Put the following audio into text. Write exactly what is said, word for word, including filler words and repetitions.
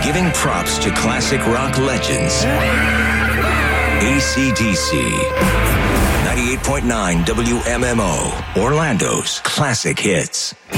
Giving props to classic rock legends. A C D C. ninety-eight point nine W M M O. Orlando's classic hits.